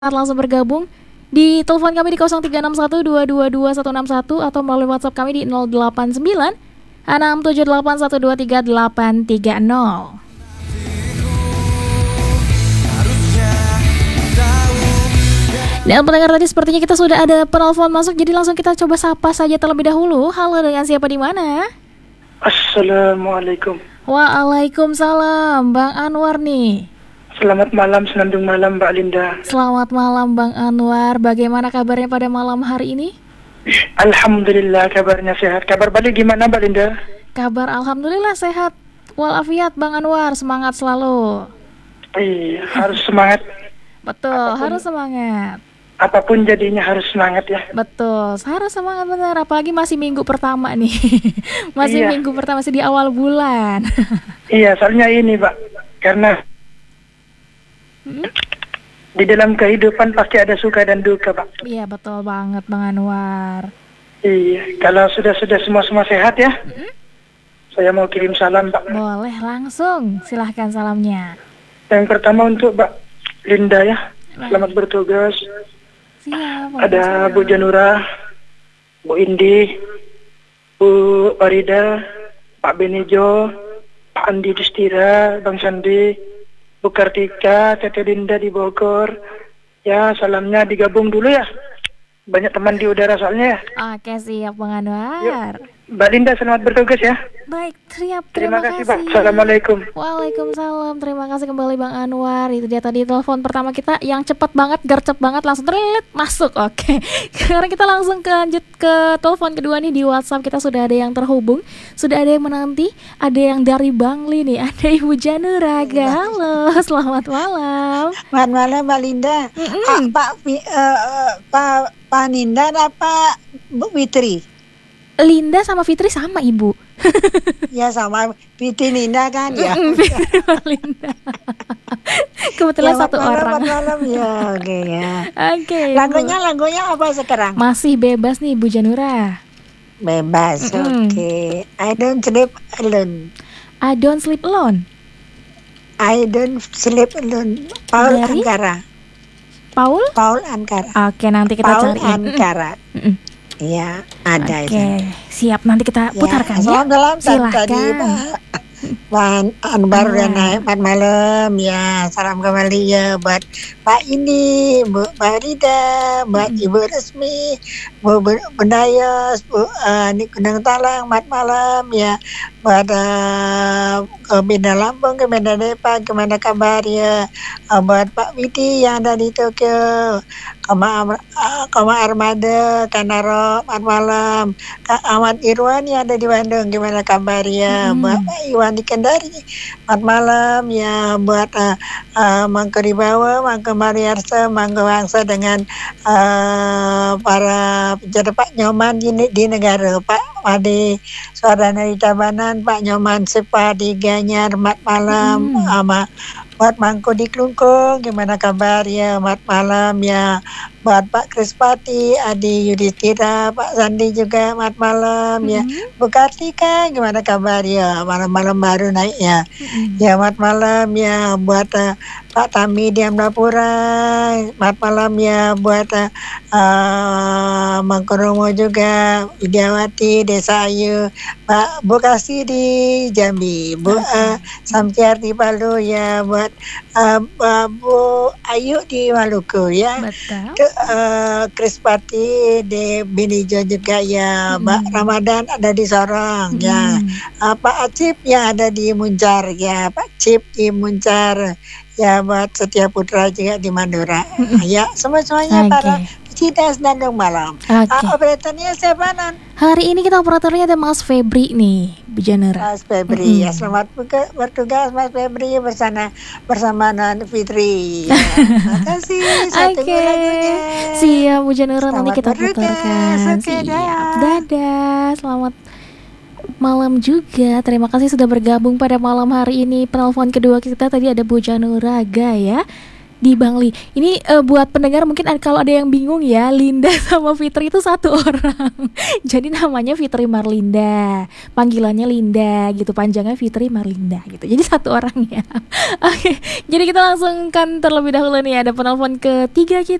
langsung bergabung di telepon kami di 0361222161 atau melalui WhatsApp kami di 0896781230. Dan pendengar tadi sepertinya kita sudah ada penelpon masuk, jadi langsung kita coba sapa saja terlebih dahulu. Halo, dengan siapa di mana? Assalamualaikum. Waalaikumsalam, Bang Anwar nih. Selamat malam, senandung malam Mbak Linda. Selamat malam Bang Anwar, bagaimana kabarnya pada malam hari ini? Alhamdulillah kabarnya sehat. Kabar balik gimana Mbak Linda? Kabar alhamdulillah sehat walafiat Bang Anwar, semangat selalu. Iya, harus semangat. Betul, harus semangat. Apapun jadinya harus semangat ya. Betul, harus semangat benar. Apalagi masih minggu pertama nih. Masih Iya. minggu pertama, masih di awal bulan. Iya, soalnya ini Pak, karena di dalam kehidupan pasti ada suka dan duka Pak. Iya, betul banget Bang Anwar. Iya, kalau sudah semua sehat ya. Saya mau kirim salam Pak. Boleh langsung, silahkan salamnya. Yang pertama untuk Mbak Linda ya. Selamat bertugas. Siap. Ada Bu Janura, Bu Indi, Bu Farida, Pak Benijo, Pak Andi Distira, Bang Sandi, Bu Kartika, Tete Linda di Bogor. Ya, salamnya digabung dulu ya. Banyak teman di udara soalnya ya. Oke, siap Bang Anwar. Mbak Linda selamat bertugas ya. Baik, siap. Terima kasih Pak. Assalamualaikum. Waalaikumsalam. Terima kasih kembali Bang Anwar. Itu dia tadi telepon pertama kita yang cepat banget, gercep banget, langsung terlilit masuk. Oke. Sekarang kita langsung lanjut ke telepon kedua nih di WhatsApp. Kita sudah ada yang terhubung, sudah ada yang menanti, ada yang dari Bangli nih, ada Ibu Januraga. Halo, selamat malam. Selamat malam Mbak Linda. Pak Ninda apa Bu Fitri? Linda sama Fitri sama Ibu. Ya sama Fitri Ninda kan ya. Fitri sama Linda. Kebetulan satu orang. Selamat malam ya, oke ya. Oke. Lagunya apa sekarang? Masih bebas nih Bu Janura. Bebas, oke. I don't sleep alone. I don't sleep alone. I don't sleep alone. Paul Dari? Ankara. Paul? Ankara. Oke, nanti kita Paul cari. Ankara. Iya, ada itu. Oke, siap. Nanti kita putarkan ya. Salam tadi Silakan. Pak Anwar udah naik 4 malam ya. Salam kembali ya buat Pak ini, Bu Farida, buat Ibu Resmi, Bu Bendayos, Bu ini Gunung Talang 4 malam ya. Buat ke Bina Lampung, ke Bina Depok, gimana kabar ya? Buat Pak Widi yang ada di Tokyo, Koma Armada, Kanaro 4 malam, Kak Ahmad Irwan yang ada di Bandung, gimana kabar ya? Buat Pak Iwan di Kendari 4 malam ya. Buat Mangko di bawah, Mangko Mariarsa, Mangko Wangsa dengan para pejabat Pak Nyoman di negara, Pak Made Suardana di Tabanan, Pak Nyoman Sepa di Ganyar 4 malam, sama buat Mangko di Klungkung, gimana kabar ya? 4 malam ya. Buat Pak Krispati, Adi Yudhistira, Pak Sandi juga 4 malam ya. Bu Kartika, gimana kabar ya? Malam-malam baru naik ya. Ya 4 malam ya. Buat Pak Tami di Amrapura, 4 malam ya. Buat Mangkoromo juga, Widyawati, Desa Ayu, Pak Bu Kasih di Jambi, Bu Samsiar di Palu ya. Buat Bu Ayu di Maluku ya. Betul. Krispati di Binijo juga ya. Mbak Ramadan ada di Sorong ya. Pak Acip yang ada di Muncar ya. Pak Cip di Muncar ya. Buat Setia Putra juga di Madura ya. Semuanya para pecinta senandung malam. Operatornya siapa Nan? Hari ini kita operatornya ada Mas Febri nih, Bu Janura. Mas Febri ya. Selamat bertugas Mas Febri bersama Nan Fitri ya. Terima kasih. Oke, siap Bu Janura, nanti kita putarkan. Oke, Siap. Dadah, selamat malam juga. Terima kasih sudah bergabung pada malam hari ini. Penelpon kedua kita tadi ada Bu Januraga ya. di Bangli. Ini buat pendengar mungkin kalau ada yang bingung ya, Linda sama Fitri itu satu orang. Jadi namanya Fitri Marlinda, panggilannya Linda gitu, panjangnya Fitri Marlinda gitu. Jadi satu orang ya. Oke, jadi kita langsung kan terlebih dahulu nih ada penelpon ketiga kita.